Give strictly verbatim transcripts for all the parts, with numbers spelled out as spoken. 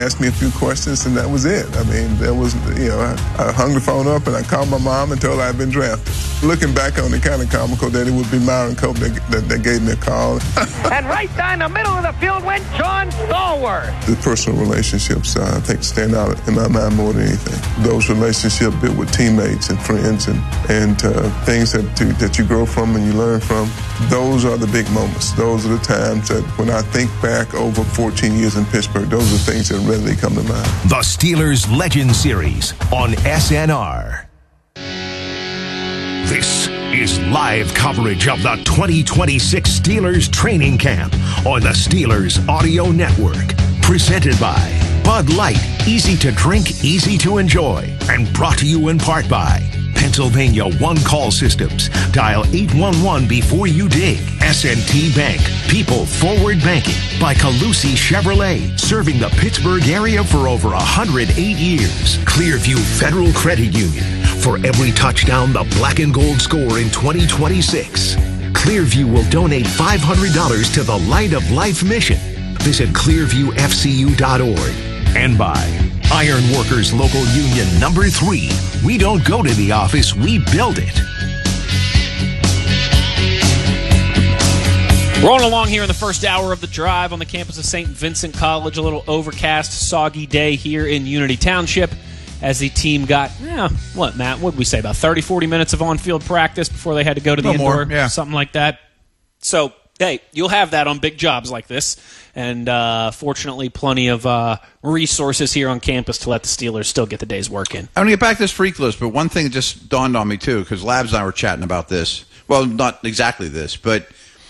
Asked me a few questions, and that was it. I mean, there was, you know, I, I hung the phone up, and I called my mom and told her I'd been drafted. Looking back on it, kind of comical that it would be Myron Cope that, that, that gave me a call. And right down the middle of the field went John Stallworth. The personal relationships, uh, I think, stand out in my mind more than anything. Those relationships built with teammates and friends and, and uh, things that, to, that you grow from and you learn from, those are the big moments. Those are the times that when I think back over fourteen years in Pittsburgh, those are things that readily come to mind. The Steelers Legend Series on S N R. This is live coverage of the twenty twenty-six Steelers training camp on the Steelers Audio Network. Presented by Bud Light, easy to drink, easy to enjoy. And brought to you in part by Pennsylvania One Call Systems. Dial eight one one before you dig. S and T Bank. People Forward Banking. By Calusi Chevrolet. Serving the Pittsburgh area for over one hundred eight years. Clearview Federal Credit Union. For every touchdown the black and gold score in twenty twenty-six. Clearview will donate five hundred dollars to the Light of Life mission. Visit clearview f c u dot org. And by Iron Workers Local Union Number three. We don't go to the office, we build it. Rolling along here in the first hour of the drive on the campus of Saint Vincent College. A little overcast, soggy day here in Unity Township as the team got, yeah, what, Matt, what did we say, about thirty, forty minutes of on-field practice before they had to go to the indoor, more, yeah. something like that. So, hey, you'll have that on big jobs like this. And uh, fortunately, plenty of uh, resources here on campus to let the Steelers still get the day's work in. I'm going to get back to this freak list, but one thing just dawned on me, too, because Labs and I were chatting about this. Well, not exactly this, but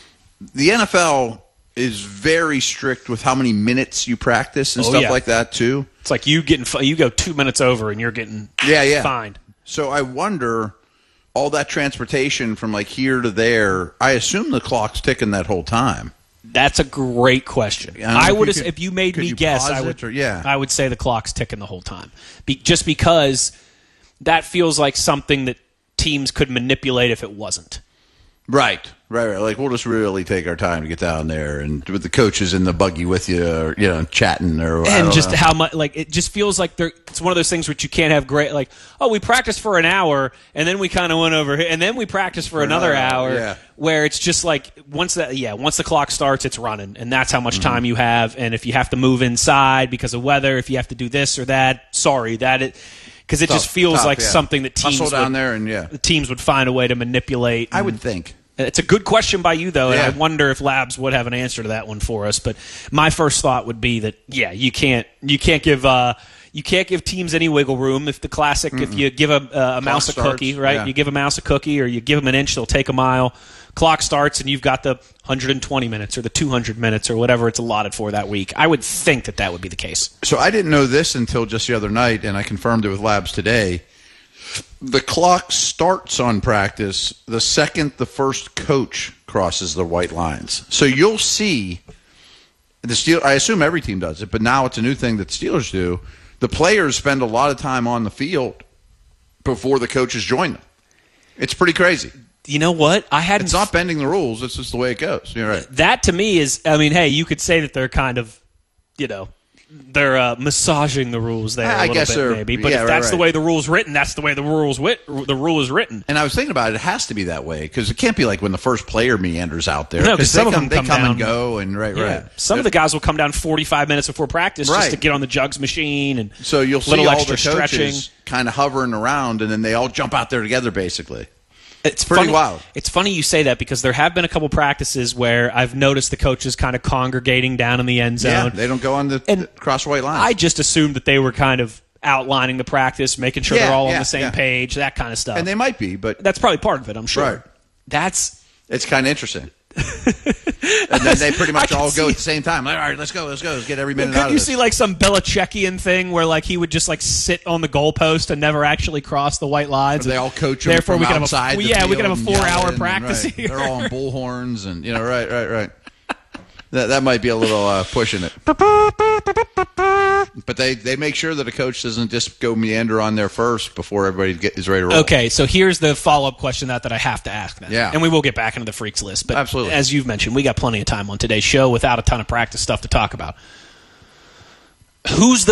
the N F L is very strict with how many minutes you practice and oh, stuff yeah. like that, too. It's like you getting you go two minutes over and you're getting yeah, yeah. fined. So I wonder, all that transportation from like here to there, I assume the clock's ticking that whole time. That's a great question. I, I would, if have, you could, if you made me you guess, pause I would, it or, yeah. I would say the clock's ticking the whole time. Be, just because that feels like something that teams could manipulate if it wasn't. Right, right, right. Like, we'll just really take our time to get down there, and with the coaches in the buggy with you, or, you know, chatting, or I and don't just know. how much, like, it just feels like there. It's one of those things which you can't have great, like, oh, we practiced for an hour, and then we kind of went over here, and then we practiced for, for another, another hour, yeah. where it's just like once that, yeah, once the clock starts, it's running, and that's how much mm-hmm. time you have. And if you have to move inside because of weather, if you have to do this or that, sorry, that it. Because it tough, just feels tough, like yeah. something that teams Hustle down would, there, and yeah, the teams would find a way to manipulate. I would think. It's a good question by you, though, and yeah. I wonder if Labs would have an answer to that one for us. But my first thought would be that, yeah, you can't you can't give uh, you can't give teams any wiggle room. If the classic, Mm-mm. if you give a, uh, a mouse a starts, cookie, right? Yeah. You give a mouse a cookie, or you give them an inch, they'll take a mile. Clock starts, and you've got the one hundred twenty minutes or the two hundred minutes or whatever it's allotted for that week. I would think that that would be the case. So I didn't know this until just the other night, and I confirmed it with Labs today. The clock starts on practice the second the first coach crosses the white lines. So you'll see the Steel. I assume every team does it, but now it's a new thing that the Steelers do. The players spend a lot of time on the field before the coaches join them. It's pretty crazy. You know what? I hadn't. It's not bending the rules. It's just the way it goes. You're right. That to me is. I mean, hey, you could say that they're kind of, you know. They're uh, massaging the rules there I a little guess bit, maybe. But yeah, if that's right, right. the way the rule's written, that's the way the rule's wit- the rule is written. And I was thinking about it. It has to be that way because it can't be like when the first player meanders out there. No, because some they of come, them come, they come down, and go, and right, yeah. right. Some if, of the guys will come down forty-five minutes before practice right. just to get on the jugs machine and so you'll see little all extra the coaches stretching, kind of hovering around, and then they all jump out there together, basically. It's pretty funny, wild. It's funny you say that because there have been a couple practices where I've noticed the coaches kind of congregating down in the end zone. Yeah, they don't go on the, and the cross white line. I just assumed that they were kind of outlining the practice, making sure yeah, they're all yeah, on the same yeah. page, that kind of stuff. And they might be, but that's probably part of it, I'm sure. Right. That's it's kind of interesting. And then they pretty much all see, go at the same time. Like, all right, let's go, let's go, let's get every minute could out of you this. see like some Belichickian thing where like he would just like sit on the goalpost and never actually cross the white lines? Or they all coach him Therefore, from we could outside have a, the yeah, we could field have a and four-hour yelling, practice right. here. They're all on bullhorns, and you know, right, right, right. That that might be a little uh, pushing it. But they, they make sure that a coach doesn't just go meander on there first before everybody get, is ready to roll. Okay, so here's the follow-up question that, that I have to ask then. Yeah. And we will get back into the Freaks list. But absolutely. As you've mentioned, we got plenty of time on today's show without a ton of practice stuff to talk about. who's the